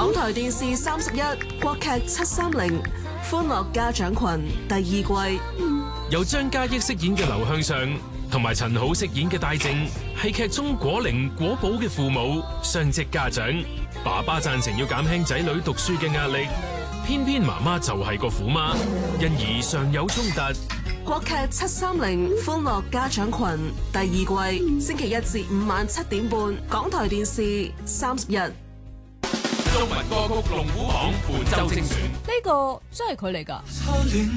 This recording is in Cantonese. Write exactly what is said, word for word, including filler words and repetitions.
港台電視三十一國劇七三零歡樂家長群第二季， 由張嘉益飾演嘅劉向上同埋陳好飾演嘅戴靜，係劇中果靈果寶嘅父母，雙職家長。爸爸贊成要減輕仔女讀書嘅壓力，偏偏媽媽就係個虎媽，因而常有衝突。 國劇七三零歡樂家長群第二季，星期一至五晚七點半，港台電視三十一。 中文歌曲龍虎榜本周精選， 呢個真係佢嚟㗎。